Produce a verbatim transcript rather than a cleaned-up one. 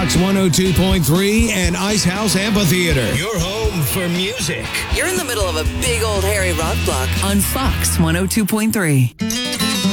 Fox one oh two point three and Ice House Amphitheater. Your home for music. You're in the middle of a big old hairy rock block on Fox one oh two point three.